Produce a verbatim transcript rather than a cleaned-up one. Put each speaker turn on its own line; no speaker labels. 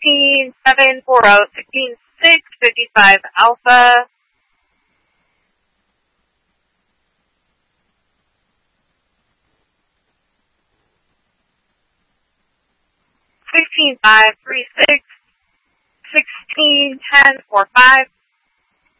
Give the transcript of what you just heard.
sixteen seven forty, sixteen six fifty-five Alpha. sixteen five three six, sixteen ten forty-five.